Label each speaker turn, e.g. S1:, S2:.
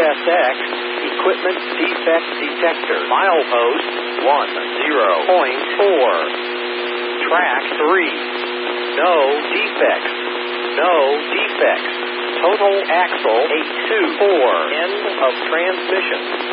S1: ESX, equipment defect detector. Milepost 10.4. Track 3. No defects. No defects. Total axle 824. End of transmission.